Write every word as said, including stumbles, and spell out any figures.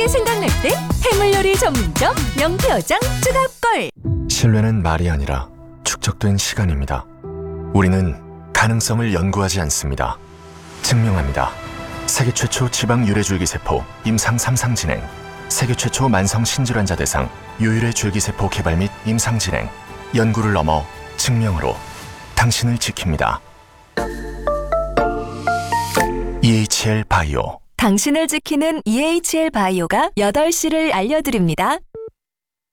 생각날 땐 해물요리 전문점 명태어장 쭈갑걸. 신뢰는 말이 아니라 축적된 시간입니다. 우리는 가능성을 연구하지 않습니다. 증명합니다. 세계 최초 지방 유래줄기세포 임상 삼 상 진행, 세계 최초 만성 신질환자 대상 유일의 줄기세포 개발 및 임상 진행, 연구를 넘어 증명으로 당신을 지킵니다. 이에이치엘 바이오. 당신을 지키는 이에이치엘 바이오가 여덟 시를 알려드립니다.